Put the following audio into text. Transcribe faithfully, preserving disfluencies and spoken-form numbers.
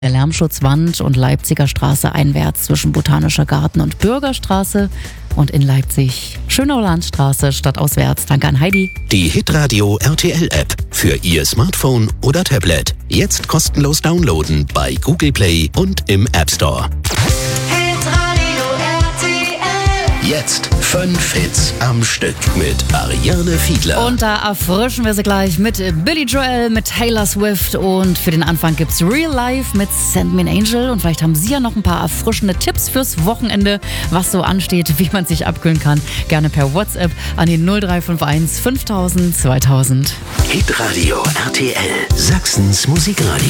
Der Lärmschutzwand und Leipziger Straße einwärts zwischen Botanischer Garten und Bürgerstraße und in Leipzig Schönauer Landstraße stadtauswärts. Danke an Heidi. Die Hitradio R T L App für Ihr Smartphone oder Tablet. Jetzt kostenlos downloaden bei Google Play und im App Store. Hitradio R T L. Jetzt fünf Hits am Stück mit Ariane Fiedler. Und da erfrischen wir sie gleich mit Billy Joel, mit Taylor Swift und für den Anfang gibt's Real Life mit Send Me an Angel und vielleicht haben Sie ja noch ein paar erfrischende Tipps fürs Wochenende, was so ansteht, wie man sich abkühlen kann. Gerne per WhatsApp an die null drei fünf eins fünftausend zweitausend. Hitradio R T L, Sachsens Musikradio.